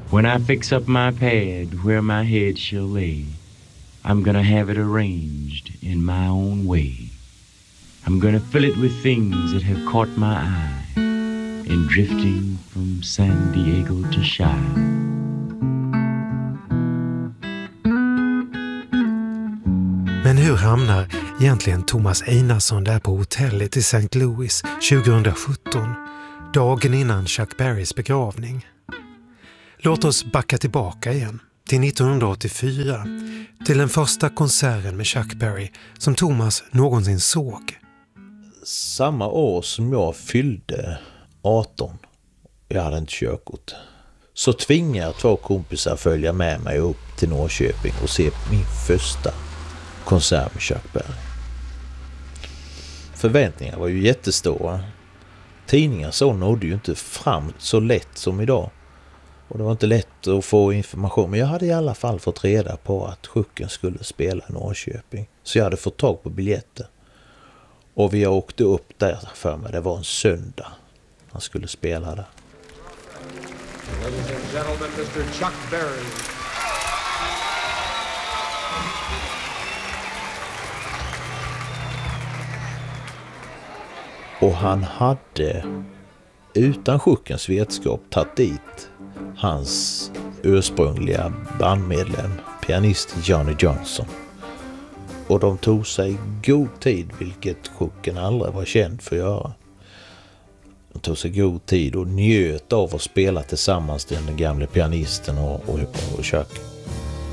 When I fix up my pad where my head shall lay, I'm gonna have it arranged in my own way. I'm gonna fill it with things that have caught my eye in drifting from San Diego to Chi. Men hur hamnar egentligen Thomas Einarsson där på hotellet i St. Louis 2017, dagen innan Chuck Berrys begravning? Låt oss backa tillbaka igen till 1984, till den första konserten med Chuck Berry som Thomas någonsin såg. Samma år som jag fyllde 18, jag hade inte körkort, så tvingade 2 kompisar följa med mig upp till Norrköping och se min första konsert med Chuck Berry. Förväntningarna var ju jättestora. Tidningar så nådde ju inte fram så lätt som idag. Och det var inte lätt att få information. Men jag hade i alla fall fått reda på att Chucken skulle spela i Norrköping. Så jag hade fått tag på biljetter. Och vi åkte upp där för mig. Det var en söndag. Han skulle spela där. Ladies and gentlemen, Mr. Chuck Berry. Och han hade utan Chuckens vetskap tagit dit hans ursprungliga bandmedlem, pianist Johnny Johnson. Och de tog sig god tid, vilket Chucken aldrig var känd för att göra. De tog sig god tid och njöt av att spela tillsammans med den gamla pianisten och Chuck.